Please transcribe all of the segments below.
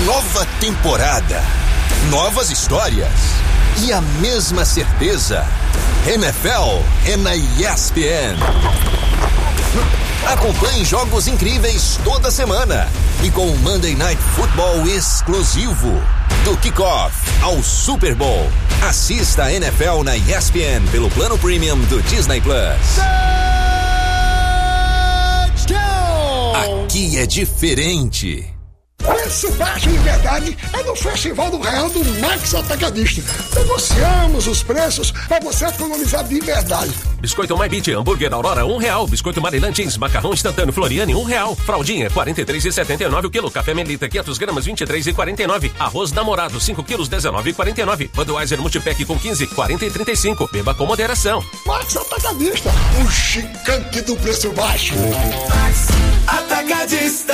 Nova temporada, novas histórias e a mesma certeza. NFL é na ESPN. Acompanhe jogos incríveis toda semana e com o Monday Night Football exclusivo. Do kickoff ao Super Bowl. Assista a NFL na ESPN pelo plano premium do Disney Plus. Aqui é diferente. Preço baixo de verdade é no Festival do Real do Max Atacadista. Negociamos os preços para você economizar de verdade. Biscoito My Beat, hambúrguer Aurora, R$1. Biscoito Marilantes, macarrão instantâneo Floriane, R$1. Fraldinha, 43,79 o quilo. Café Melita, 500 gramas, 23,49. Arroz Namorado, 5 quilos, 19,49. Budweiser Multipack com 15, 40,35. Beba com moderação. Max Atacadista, o gigante do preço baixo. Max Atacadista.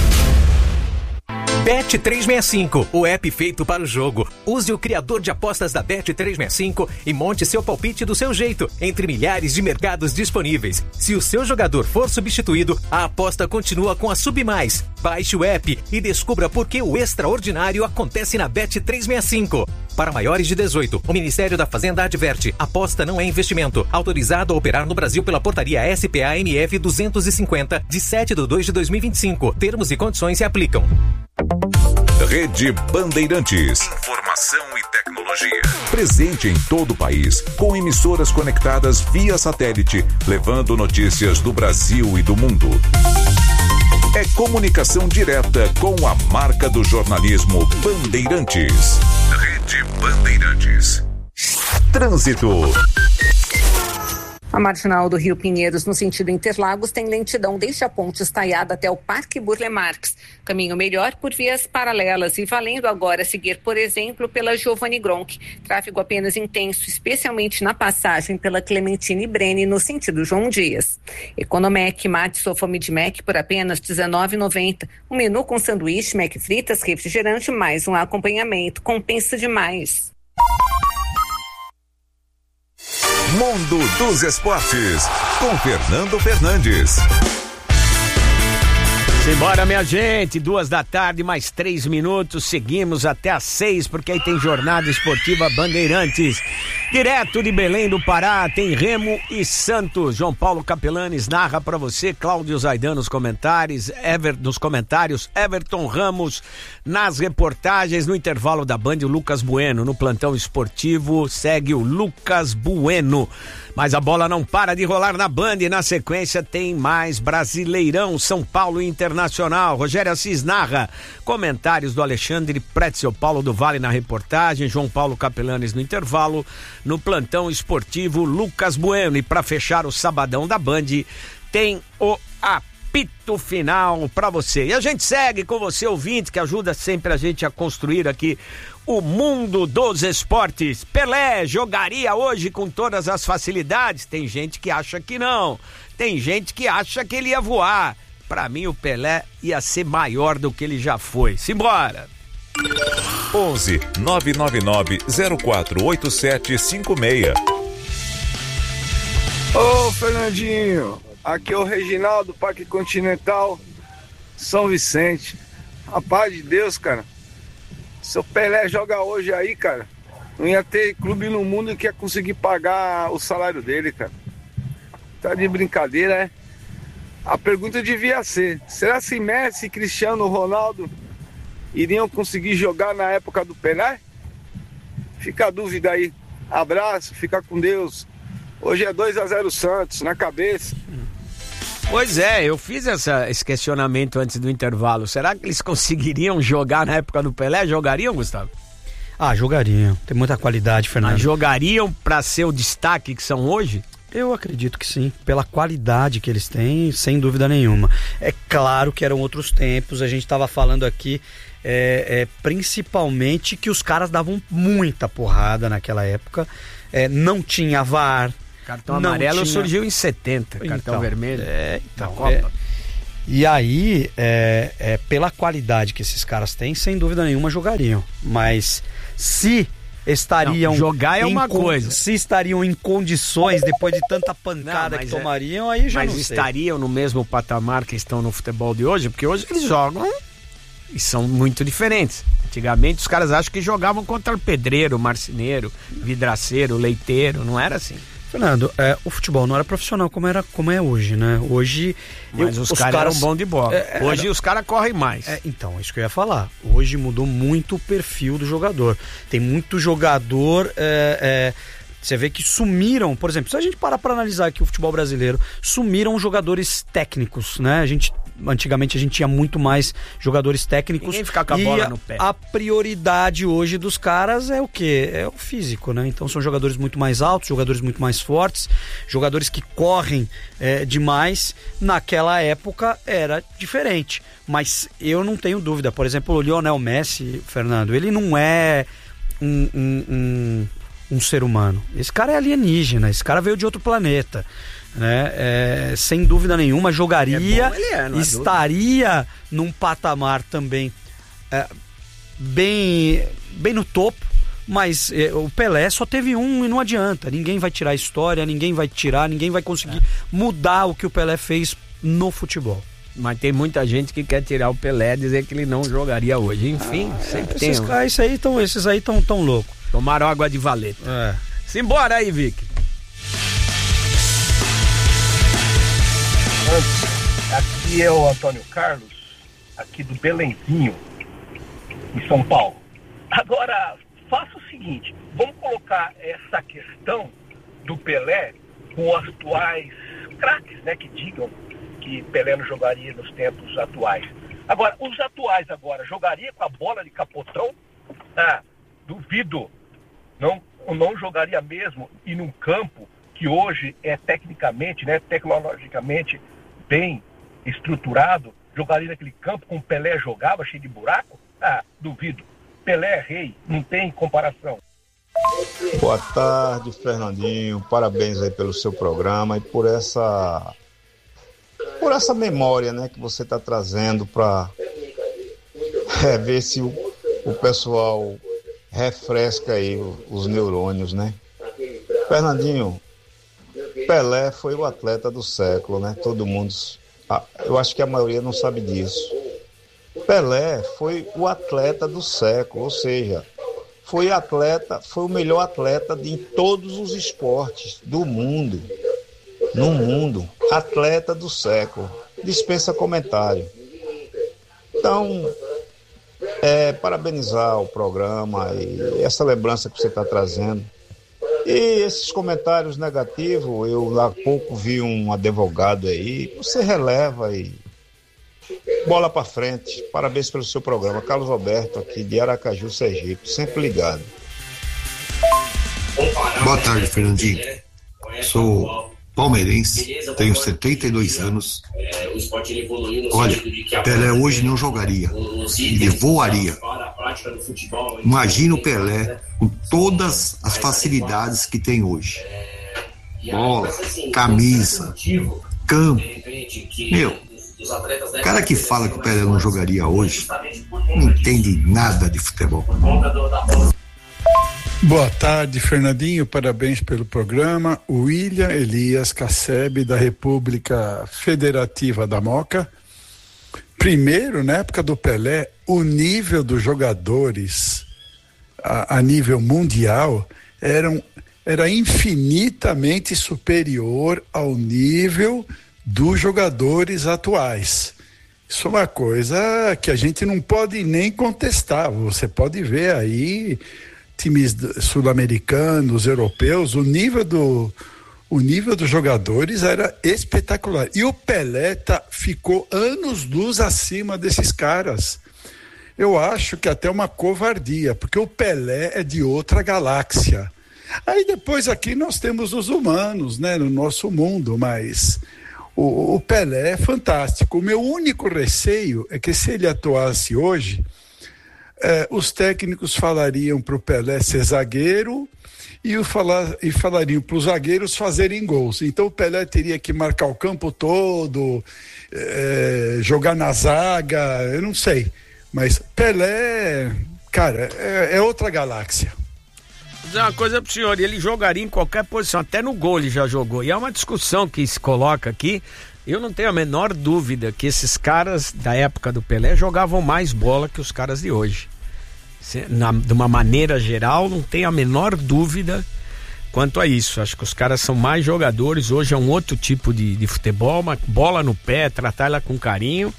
Bet365, o app feito para o jogo. Use o criador de apostas da Bet365 e monte seu palpite do seu jeito, entre milhares de mercados disponíveis. Se o seu jogador for substituído, a aposta continua com a Submais. Baixe o app e descubra por que o extraordinário acontece na Bet365. Para maiores de 18, o Ministério da Fazenda adverte: aposta não é investimento. Autorizado a operar no Brasil pela portaria SPA-MF 250, de 7/2/2025. Termos e condições se aplicam. Rede Bandeirantes. Informação e tecnologia. Presente em todo o país, com emissoras conectadas via satélite, levando notícias do Brasil e do mundo. É comunicação direta com a marca do jornalismo Bandeirantes. Rede Bandeirantes. Trânsito. A marginal do Rio Pinheiros, no sentido Interlagos, tem lentidão desde a ponte Estaiada até o Parque Burle Marx. Caminho melhor por vias paralelas e valendo agora seguir, por exemplo, pela Giovanni Gronk. Tráfego apenas intenso, especialmente na passagem pela Clementine Brene, no sentido João Dias. Economec, mate sua fome de Mac por apenas R$19,90. Um menu com sanduíche, Mac fritas, refrigerante, mais um acompanhamento. Compensa demais. Mundo dos Esportes, com Fernando Fernandes. Simbora, minha gente, 2h, mais 3 minutos, seguimos até às 6, porque aí tem jornada esportiva Bandeirantes. Direto de Belém do Pará, tem Remo e Santos. João Paulo Capelanes narra pra você, Cláudio Zaidan nos comentários, Everton Ramos nas reportagens. No intervalo da Band, o Lucas Bueno. No plantão esportivo, segue o Lucas Bueno. Mas a bola não para de rolar na Band e na sequência tem mais Brasileirão, São Paulo Internacional. Rogério Assis narra, comentários do Alexandre Pretzel, Paulo do Vale na reportagem, João Paulo Capelanes no intervalo. No plantão esportivo, Lucas Bueno. E para fechar o sabadão da Band, tem o apito final para você. E a gente segue com você, ouvinte, que ajuda sempre a gente a construir aqui o mundo dos esportes. Pelé jogaria hoje com todas as facilidades? Tem gente que acha que não. Tem gente que acha que ele ia voar. Para mim, o Pelé ia ser maior do que ele já foi. Simbora! 11 999 048756. Ô, Fernandinho, aqui é o Reginaldo, Parque Continental, São Vicente. Rapaz de Deus, cara, se o Pelé joga hoje aí, cara, não ia ter clube no mundo que ia conseguir pagar o salário dele, cara. Tá de brincadeira, é? A pergunta devia ser: será que Messi e Cristiano Ronaldo iriam conseguir jogar na época do Pelé? Fica a dúvida aí. Abraço, fica com Deus. Hoje é 2-0 Santos, na cabeça. Pois é, eu fiz esse questionamento antes do intervalo. Será que eles conseguiriam jogar na época do Pelé? Jogariam, Gustavo? Ah, jogariam. Tem muita qualidade, Fernando. Mas jogariam pra ser o destaque que são hoje? Eu acredito que sim, pela qualidade que eles têm, sem dúvida nenhuma. É claro que eram outros tempos, a gente estava falando aqui principalmente que os caras davam muita porrada naquela época, não tinha VAR. Cartão amarelo surgiu em 70, cartão vermelho na Copa. E aí, pela qualidade que esses caras têm, sem dúvida nenhuma jogariam, mas se estariam... Não, jogar é uma coisa. Se estariam em condições, depois de tanta pancada que tomariam, aí já não sei. Mas estariam no mesmo patamar que estão no futebol de hoje? Porque hoje eles jogam E são muito diferentes. Antigamente os caras acham que jogavam contra o pedreiro, marceneiro, vidraceiro, leiteiro, não era assim. Fernando, o futebol não era profissional como é hoje, né? Hoje... Mas os caras eram bons de bola. Hoje os caras correm mais. Então, é isso que eu ia falar. Hoje mudou muito o perfil do jogador. Tem muito jogador... Você vê que sumiram, por exemplo, se a gente parar para analisar aqui o futebol brasileiro, sumiram jogadores técnicos, né? Antigamente a gente tinha muito mais jogadores técnicos. Ninguém ficar com a bola no pé. A prioridade hoje dos caras é o quê? É o físico, né? Então são jogadores muito mais altos, jogadores muito mais fortes, jogadores que correm demais. Naquela época era diferente, mas eu não tenho dúvida. Por exemplo, o Lionel Messi, Fernando, ele não é um ser humano. Esse cara é alienígena, esse cara veio de outro planeta, né? Sem dúvida nenhuma, jogaria, estaria num patamar também bem no topo, mas o Pelé só teve um e não adianta, ninguém vai tirar a história, ninguém vai conseguir mudar o que o Pelé fez no futebol. Mas tem muita gente que quer tirar o Pelé e dizer que ele não jogaria hoje. Enfim, sempre tem. Esses aí estão tão loucos. Tomaram água de valeta. Simbora aí, Vic. Aqui é o Antônio Carlos, aqui do Belenzinho, em São Paulo. Agora, faça o seguinte, vamos colocar essa questão do Pelé com os atuais craques, né, que digam que Pelé não jogaria nos tempos atuais. Agora, os atuais agora, jogaria com a bola de capotão? Duvido. Não jogaria mesmo, e num campo que hoje é tecnicamente, né, tecnologicamente bem estruturado, jogaria naquele campo como Pelé jogava, cheio de buraco? Duvido. Pelé é rei, não tem comparação. Boa tarde, Fernandinho, parabéns aí pelo seu programa e por essa memória, né, que você está trazendo para ver se o pessoal refresca aí os neurônios, né? Fernandinho, Pelé foi o atleta do século, né? Todo mundo, eu acho que a maioria não sabe disso. Pelé foi o atleta do século, ou seja, foi o melhor atleta em todos os esportes do mundo. No mundo, atleta do século, dispensa comentário. Então, parabenizar o programa e essa lembrança que você está trazendo. E esses comentários negativos, eu há pouco vi um advogado aí, você releva e bola para frente. Parabéns pelo seu programa. Carlos Roberto, aqui de Aracaju, Sergipe, sempre ligado. Boa tarde, Fernandinho. Sou palmeirense, tenho 72 anos. Olha, Pelé hoje não jogaria, ele voaria. Imagina o Pelé com todas as facilidades que tem hoje. Bola, camisa, campo. O cara que fala que o Pelé não jogaria hoje não entende nada de futebol. Boa tarde, Fernandinho, parabéns pelo programa. William Elias Cassebe, da República Federativa da Moca. Primeiro, na época do Pelé, o nível dos jogadores a nível mundial era infinitamente superior ao nível dos jogadores atuais. Isso é uma coisa que a gente não pode nem contestar. Você pode ver aí times sul-americanos, europeus, o nível dos jogadores era espetacular. E o Pelé ficou anos-luz acima desses caras. Eu acho que até uma covardia, porque o Pelé é de outra galáxia. Aí depois aqui nós temos os humanos, né, no nosso mundo, mas o Pelé é fantástico. O meu único receio é que se ele atuasse hoje, os técnicos falariam para o Pelé ser zagueiro e falariam para os zagueiros fazerem gols. Então o Pelé teria que marcar o campo todo, jogar na zaga, eu não sei. Mas Pelé, cara, é outra galáxia. Vou dizer uma coisa pro senhor, ele jogaria em qualquer posição, até no gol ele já jogou. E é uma discussão que se coloca aqui, eu não tenho a menor dúvida que esses caras da época do Pelé jogavam mais bola que os caras de hoje. De uma maneira geral, não tenho a menor dúvida quanto a isso. Acho que os caras são mais jogadores. Hoje é um outro tipo de futebol, uma bola no pé, tratar ela com carinho.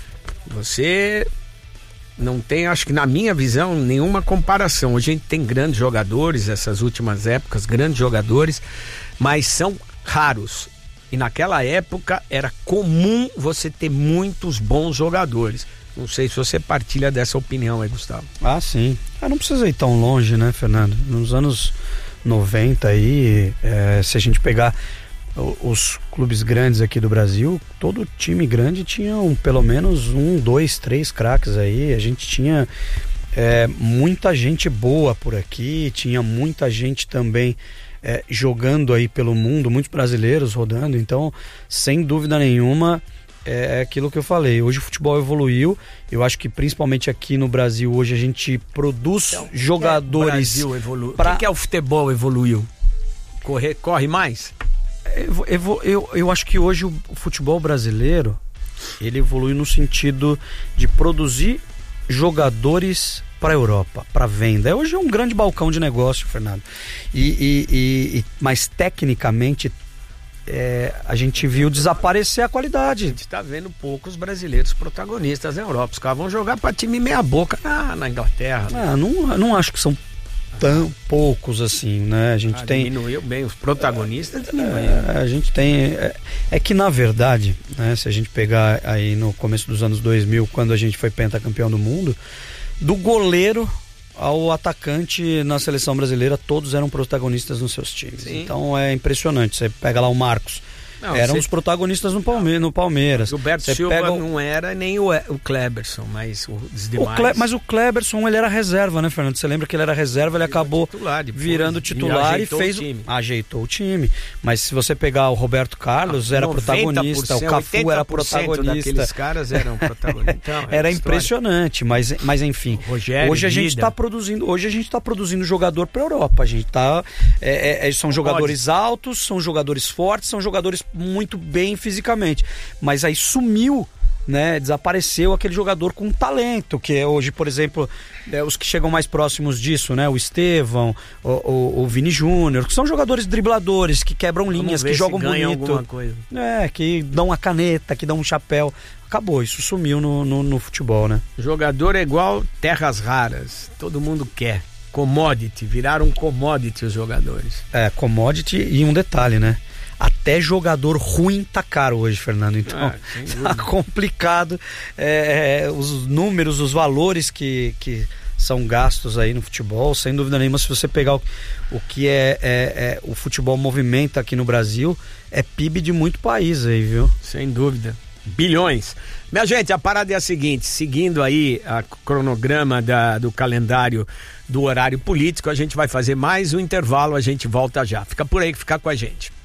Você não tem, acho que na minha visão, nenhuma comparação. Hoje a gente tem grandes jogadores, essas últimas épocas, grandes jogadores, mas são raros. E naquela época era comum você ter muitos bons jogadores. Não sei se você partilha dessa opinião aí, Gustavo. Ah, sim. Não precisa ir tão longe, né, Fernando? Nos anos 90 aí, se a gente pegar os clubes grandes aqui do Brasil, todo time grande tinha pelo menos 1, 2, 3 craques aí. A gente tinha muita gente boa por aqui, tinha muita gente também jogando aí pelo mundo, muitos brasileiros rodando. Então, sem dúvida nenhuma, é aquilo que eu falei. Hoje o futebol evoluiu. Eu acho que principalmente aqui no Brasil hoje a gente produz jogadores. O que é o futebol evoluiu? Corre mais? Eu acho que hoje o futebol brasileiro ele evolui no sentido de produzir jogadores para a Europa, para venda. Hoje é um grande balcão de negócio, Fernando. Mas tecnicamente a gente viu desaparecer a qualidade. A gente está vendo poucos brasileiros protagonistas na Europa. Os caras vão jogar para time meia boca na Inglaterra. Não acho que são tão poucos assim, né? A gente tem... Diminuiu bem, os protagonistas diminuíram. A gente tem... É que na verdade, né, se a gente pegar aí no começo dos anos 2000, quando a gente foi pentacampeão do mundo, do goleiro ao atacante na seleção brasileira, todos eram protagonistas nos seus times. Sim. Então é impressionante. Você pega lá o Marcos, eram os protagonistas no Palmeiras. O Roberto Silva não era nem o Kleberson, mas os demais. Mas o Kleberson, ele era reserva, né, Fernando? Você lembra que ele era reserva, ele acabou virando titular e fez ajeitou o time. Mas se você pegar o Roberto Carlos, era protagonista, o Cafu era protagonista. Daqueles caras eram protagonistas. Então, era impressionante, mas enfim. Hoje a gente está produzindo jogador para a Europa. A gente tá são jogadores altos, são jogadores fortes, são jogadores muito bem fisicamente, mas aí sumiu, né, desapareceu aquele jogador com talento, que é hoje, por exemplo, os que chegam mais próximos disso, né, o Estevão, o Vini Júnior, que são jogadores dribladores, que quebram linhas, que jogam bonito, que dão a caneta, que dão um chapéu. Acabou, isso sumiu no futebol, né? Jogador é igual terras raras, todo mundo quer. Commodity, viraram commodity os jogadores. Commodity, e um detalhe, né? Até jogador ruim tá caro hoje, Fernando. Então tá complicado. Os números, os valores que são gastos aí no futebol, sem dúvida nenhuma. Se você pegar o que o futebol movimenta aqui no Brasil, é PIB de muito país aí, viu? Sem dúvida. Bilhões. Minha gente, a parada é a seguinte: seguindo aí a cronograma do calendário do horário político, a gente vai fazer mais um intervalo, a gente volta já. Fica por aí, fica com a gente.